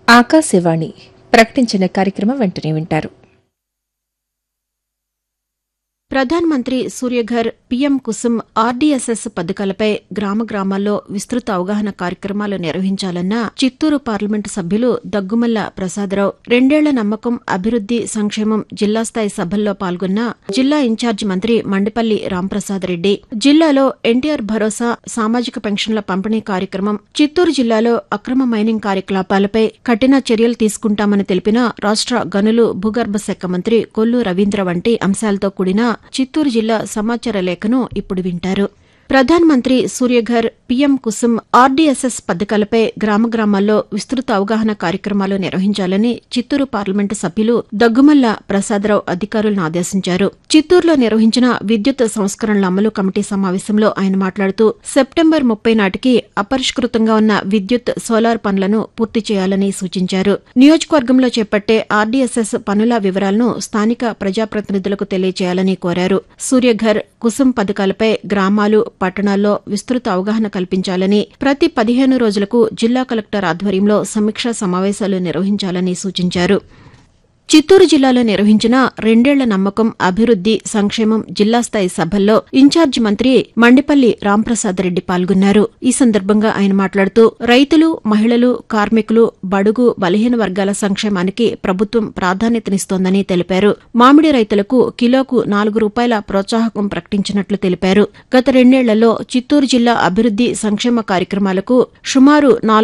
ఆకాశవాణి ప్రకటించిన కార్యక్రమం వెంటనే వింటారు. ప్రధాన్ మంత్రి సూర్యఘర్, పీఎం కుసుమ్, ఆర్డీఎస్ఎస్ పథకాలపై గ్రామాల్లో విస్తృత అవగాహన కార్యక్రమాలు నిర్వహించాలన్న చిత్తూరు పార్లమెంటు సభ్యులు దగ్గుమల్ల ప్రసాదరావు 2 ఏళ్ల నమ్మకం, అభివృద్ది, సంక్షేమం జిల్లా స్థాయి సభల్లో పాల్గొన్న జిల్లా ఇన్ఛార్జి మంత్రి మండిపల్లి రాంప్రసాద్ రెడ్డి, జిల్లాలో ఎన్టీఆర్ భరోసా, సామాజిక పెన్షన్ల పంపిణీ కార్యక్రమం, చిత్తూరు జిల్లాలో అక్రమ మైనింగ్ కార్యకలాపాలపై కఠిన చర్యలు తీసుకుంటామని తెలిపిన రాష్ట్ర గనులు, భూగర్భ శాఖ మంత్రి కొల్లు రవీంద్ర వంటి అంశాలతో కూడిన చిత్తూరు జిల్లా సమాచార లేఖను ఇప్పుడు వింటారు. ప్రధాన్ మంత్రి సూర్యఘర్, పీఎం కుసుమ్, ఆర్డీఎస్ఎస్ పథకాలపై గ్రామాల్లో విస్తృత అవగాహన కార్యక్రమాలు నిర్వహించాలని చిత్తూరు పార్లమెంటు సభ్యులు దగ్గుమల్ల ప్రసాదరావు అధికారులను ఆదేశించారు. చిత్తూరులో నిర్వహించిన విద్యుత్ సంస్కరణల అమలు కమిటీ సమావేశంలో ఆయన మాట్లాడుతూ సెప్టెంబర్ 30 నాటికి అపరిష్కృతంగా ఉన్న విద్యుత్, సోలార్ పనులను పూర్తి చేయాలని సూచించారు. నియోజకవర్గంలో చేపట్టే ఆర్డీఎస్ఎస్ పనుల వివరాలను స్థానిక ప్రజాప్రతినిధులకు తెలియజేయాలని కోరారు. సూర్యఘర్, కుసుమ్ పథకాలపై గ్రామాలు, పట్టణాల్లో విస్తృత అవగాహన కల్పించాలని, ప్రతి 15 రోజులకు జిల్లా కలెక్టర్ ఆధ్వర్యంలో సమీక్షా సమావేశాలు నిర్వహించాలని సూచించారు. చిత్తూరు జిల్లాలో నిర్వహించిన 2 ఏళ్ల నమ్మకం, అభివృద్ది, సంక్షేమం జిల్లా స్థాయి సభల్లో ఇన్ఛార్జి మంత్రి మండిపల్లి రాంప్రసాద్ రెడ్డి పాల్గొన్నారు. ఈ సందర్భంగా ఆయన మాట్లాడుతూ రైతులు, మహిళలు, కార్మికులు, బడుగు, బలహీన వర్గాల సంక్షేమానికి ప్రభుత్వం ప్రాధాన్యతనిస్తోందని తెలిపారు. మామిడి రైతులకు కిలోకు ₹4 ప్రోత్సాహకం ప్రకటించినట్లు తెలిపారు. గత 2 ఏళ్లలో చిత్తూరు జిల్లా అభివృద్ది, సంక్షేమ కార్యక్రమాలకు సుమారు